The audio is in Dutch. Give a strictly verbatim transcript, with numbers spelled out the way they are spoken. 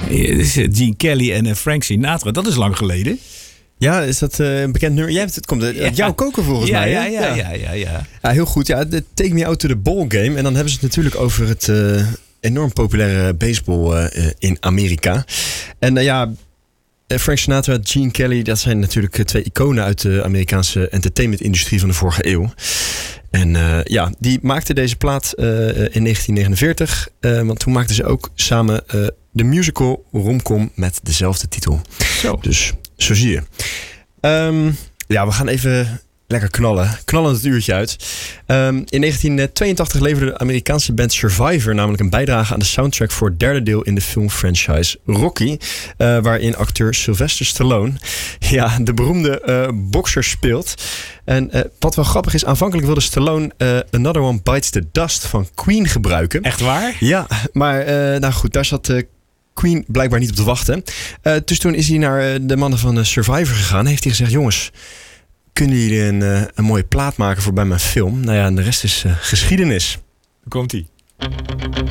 Gene Kelly en Frank Sinatra, dat is lang geleden. Ja, is dat uh, een bekend nummer? Jij hebt het komt uit ja. jouw koker volgens ja, mij. Ja, hè? ja, ja, ja, ja, ja. Ja, heel goed. Ja, de Take Me Out to the Ball Game. En dan hebben ze het natuurlijk over het uh, enorm populaire baseball uh, in Amerika. En uh, ja, Frank Sinatra, Gene Kelly, dat zijn natuurlijk twee iconen uit de Amerikaanse entertainment-industrie van de vorige eeuw. En uh, ja, die maakten deze plaat uh, in negentien negenenveertig. Uh, want toen maakten ze ook samen uh, de musical romcom met dezelfde titel. Zo. Dus zo zie je. Um, ja, we gaan even lekker knallen. Knallen het uurtje uit. Um, in negentien tweeëntachtig leverde de Amerikaanse band Survivor namelijk een bijdrage aan de soundtrack voor het derde deel in de filmfranchise Rocky. Uh, waarin acteur Sylvester Stallone ja, de beroemde uh, bokser speelt. En uh, wat wel grappig is, aanvankelijk wilde Stallone uh, Another One Bites the Dust van Queen gebruiken. Echt waar? Ja, maar uh, nou goed, daar zat uh, Queen blijkbaar niet op te wachten. Uh, dus toen is hij naar uh, de mannen van uh, Survivor gegaan. Heeft hij gezegd, jongens, kunnen jullie een, uh, een mooie plaat maken voor bij mijn film? Nou ja, en de rest is uh, geschiedenis. Komt-ie.